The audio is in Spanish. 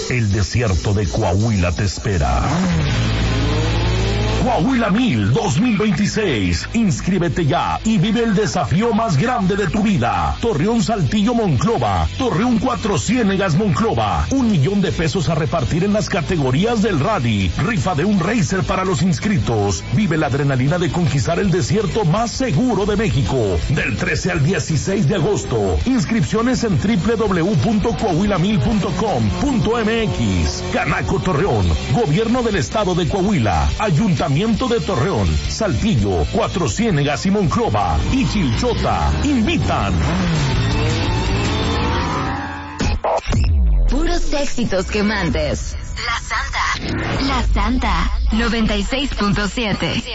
El desierto de Coahuila te espera. Coahuila 1000 2026. Inscríbete ya y vive el desafío más grande de tu vida. Torreón, Saltillo, Monclova. Torreón, Cuatro Ciénegas, Monclova. $1,000,000 a repartir en las categorías del rally. Rifa de un racer para los inscritos. Vive la adrenalina de conquistar el desierto más seguro de México. Del 13 al 16 de agosto. Inscripciones en www.coahuila1000.com.mx. Canaco Torreón. Gobierno del Estado de Coahuila. Ayuntamiento de Torreón, Saltillo, Cuatro Ciénegas y Monclova y Chilchota invitan. Puros éxitos quemantes. La Santa 96.7.